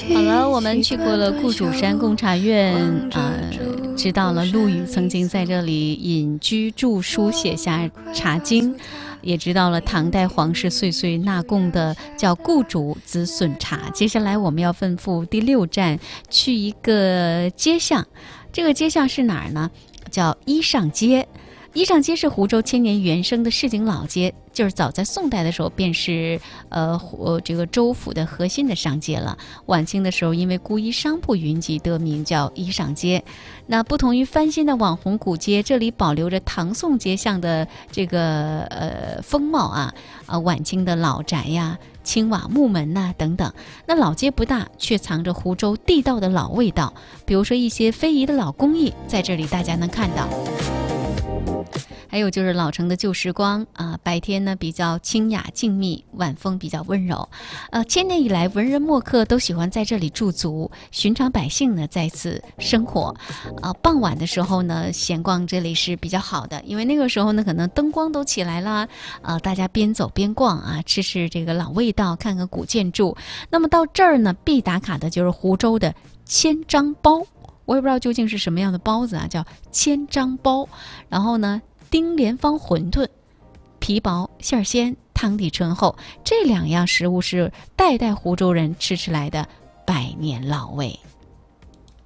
好了，我们去过了顾主山贡茶院知道了陆羽曾经在这里隐居著书写下茶经，也知道了唐代皇室岁岁纳贡的叫顾主子笋茶。接下来我们要奔赴第6站，去一个街巷。这个街巷是哪儿呢？叫衣裳街。衣裳街是湖州千年原生的市井老街，就是早在宋代的时候便是这个州府的核心的商街了。晚清的时候因为故衣商铺云集得名叫衣裳街。那不同于翻新的网红古街，这里保留着唐宋街巷的这个风貌晚清的老宅呀、青瓦木门等等。那老街不大，却藏着湖州地道的老味道，比如说一些非遗的老工艺，在这里大家能看到。还有就是老城的旧时光白天呢比较清雅静谧，晚风比较温柔。千年以来，文人墨客都喜欢在这里驻足，寻常百姓呢在此生活。傍晚的时候呢，闲逛这里是比较好的，因为那个时候呢，可能灯光都起来了，大家边走边逛吃吃这个老味道，看看古建筑。那么到这儿呢，必打卡的就是湖州的千张包。我也不知道究竟是什么样的包子叫千张包。然后呢，丁莲芳馄饨，皮薄馅鲜，汤底醇厚，这2样食物是代代湖州人吃来的百年老味。